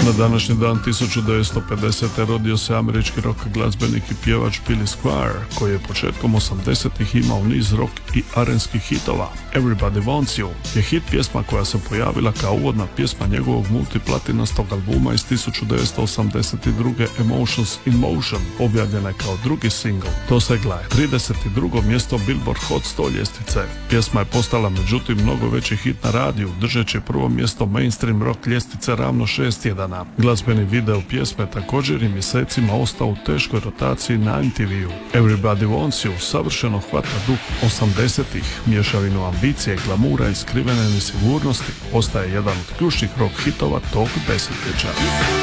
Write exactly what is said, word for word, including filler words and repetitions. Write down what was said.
Na današnji dan tisuću devetsto pedesete. rodio se američki rock glazbenik i pjevač Billy Squier, koji je početkom osamdesetih imao niz rock i ar en ski hitova. Everybody Wants You je hit pjesma koja se pojavila kao uvodna pjesma njegovog multiplatinastog albuma iz tisuću devetsto osamdeset druge. Emotions in Motion, objavljena je kao drugi singl. Dosegla je trideset drugo mjesto Billboard Hot sto ljestvice. Pjesma je postala međutim mnogo veći hit na radiju, držeći prvo mjesto mainstream rock ljestvice ravno šest tjedana. Glazbeni video pjesme također i mjesecima ostao u teškoj rotaciji na em te ve-u. Everybody Wants You savršeno hvata duh osamdesetih, mješavinu ambicije, glamura i skrivene nesigurnosti, ostaje jedan od ključnih rock hitova tog desetljeća.